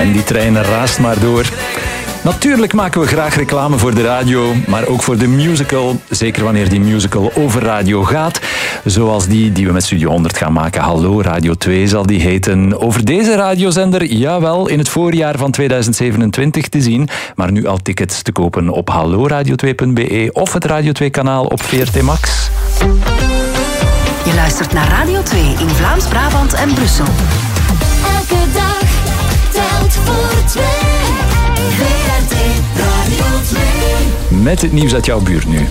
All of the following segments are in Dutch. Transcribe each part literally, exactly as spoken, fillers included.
En die trein raast maar door. Natuurlijk maken we graag reclame voor de radio, maar ook voor de musical. Zeker wanneer die musical over radio gaat. Zoals die die we met Studio honderd gaan maken. Hallo Radio twee zal die heten. Over deze radiozender, jawel, in het voorjaar van tweeduizend zevenentwintig te zien. Maar nu al tickets te kopen op hallo radio twee punt b e of het Radio twee kanaal op V R T Max. Je luistert naar Radio twee in Vlaams-Brabant en Brussel. Elke dag telt voor twee. V R T Radio twee. Met het nieuws uit jouw buurt nu.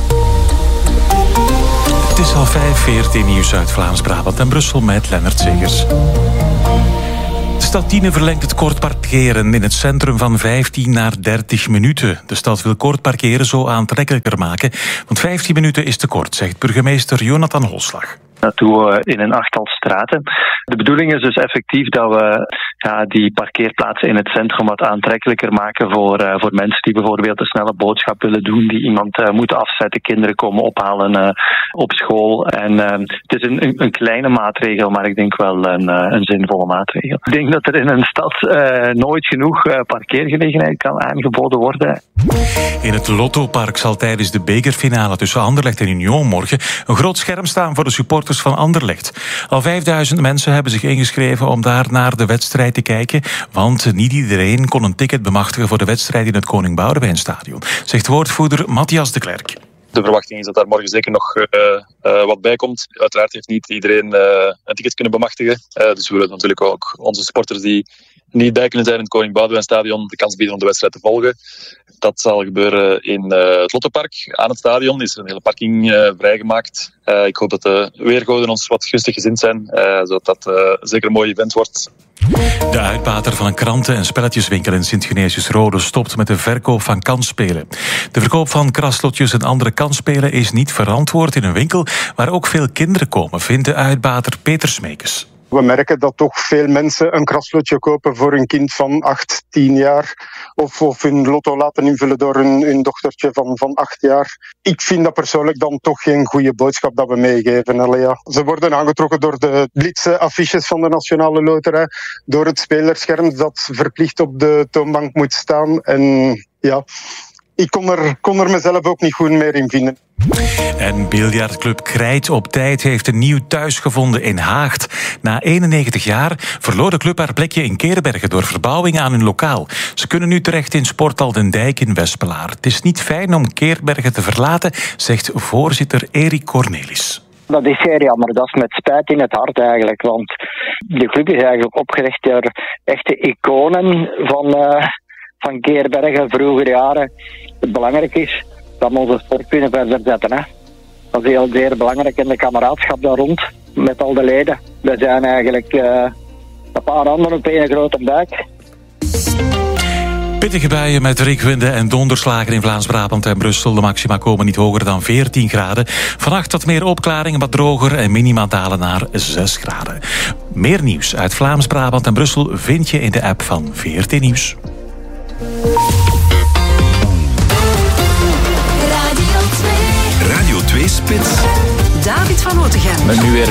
Het is al vijf, V R T Nieuws uit Vlaams-Brabant en Brussel met Lennart Zegers. De stad Tiene verlengt het kort parkeren in het centrum van vijftien naar dertig minuten. De stad wil kort parkeren zo aantrekkelijker maken, want vijftien minuten is te kort, zegt burgemeester Jonathan Holslag. Dat doen we in een achttal straten. De bedoeling is dus effectief dat we ja, die parkeerplaatsen in het centrum wat aantrekkelijker maken voor, uh, voor mensen die bijvoorbeeld een snelle boodschap willen doen, die iemand uh, moeten afzetten, kinderen komen ophalen uh, op school. En uh, het is een, een, een kleine maatregel, maar ik denk wel een, uh, een zinvolle maatregel. Ik denk dat er in een stad uh, nooit genoeg uh, parkeergelegenheid kan aangeboden worden. In het Lottopark zal tijdens de bekerfinale tussen Anderlecht en Union morgen een groot scherm staan voor de supporters van Anderlecht. Al vijfduizend mensen hebben zich ingeschreven om daar naar de wedstrijd te kijken, want niet iedereen kon een ticket bemachtigen voor de wedstrijd in het Koning Boudewijnstadion, zegt woordvoerder Matthias de Klerk. De verwachting is dat daar morgen zeker nog uh, uh, wat bij komt. Uiteraard heeft niet iedereen uh, een ticket kunnen bemachtigen. Uh, dus we willen natuurlijk ook onze sporters die niet bij kunnen zijn in het Koning Boudewijnstadion de kans bieden om de wedstrijd te volgen. Dat zal gebeuren in uh, het Lottopark. Aan het stadion is er een hele parking uh, vrijgemaakt. Uh, ik hoop dat de weergoden ons wat gunstig gezind zijn, uh, zodat dat uh, zeker een mooi event wordt. De uitbater van een kranten- en spelletjeswinkel in Sint-Genesius-Rode stopt met de verkoop van kansspelen. De verkoop van kraslotjes en andere kansspelen is niet verantwoord in een winkel waar ook veel kinderen komen, vindt de uitbater Peter Smeekes. We merken dat toch veel mensen een kraslotje kopen voor een kind van acht, tien jaar. Of, of hun lotto laten invullen door hun, hun dochtertje van, van acht jaar. Ik vind dat persoonlijk dan toch geen goede boodschap dat we meegeven. Allee, ja. Ze worden aangetrokken door de blitse affiches van de Nationale Loterij. Door het spelerscherm dat verplicht op de toonbank moet staan. En ja, ik kon er, kon er mezelf ook niet goed meer in vinden. En biljartclub Krijt op tijd heeft een nieuw thuis gevonden in Haagt. Na eenennegentig jaar verloor de club haar plekje in Keerbergen door verbouwing aan hun lokaal. Ze kunnen nu terecht in Sporthal Den Dijk in Wespelaar. Het is niet fijn om Keerbergen te verlaten, zegt voorzitter Erik Cornelis. Dat is zeer jammer, dat is met spijt in het hart eigenlijk. Want de club is eigenlijk opgericht door echte iconen van, uh, van Keerbergen, vroeger jaren. Het belangrijk is dat we onze sport kunnen verder zetten. Hè. Dat is heel zeer belangrijk in de kameraadschap daar rond, met al de leden. We zijn eigenlijk uh, een paar anderen op één grote buik. Pittige buien met regenwinden en donderslagen in Vlaams-Brabant en Brussel. De maxima komen niet hoger dan veertien graden. Vannacht wat meer opklaringen, wat droger en minima dalen naar zes graden. Meer nieuws uit Vlaams-Brabant en Brussel vind je in de app van V R T Nieuws. Radio twee. Radio twee Spits. David van Otegem. Met nu weer